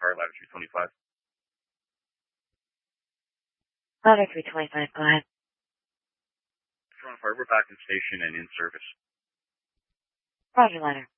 car, ladder 325. Ladder 325, go ahead. Front fire, we're back in station and in service. Roger, ladder.